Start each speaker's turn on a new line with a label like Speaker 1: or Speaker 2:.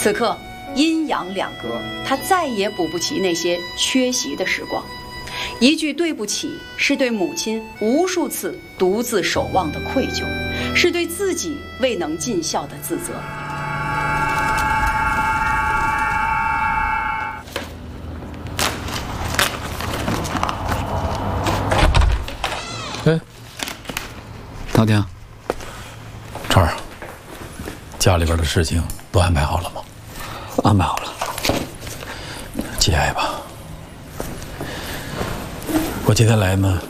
Speaker 1: 此刻阴阳两隔，他再也补不齐那些缺席的时光。一句对不起，是对母亲无数次独自守望的愧疚，是对自己未能尽孝的自责。
Speaker 2: 哎，
Speaker 3: 陶婷，
Speaker 2: 成儿，家里边的事情都安排好了吗？
Speaker 3: 安排好了，
Speaker 2: 节哀吧。我今天来呢，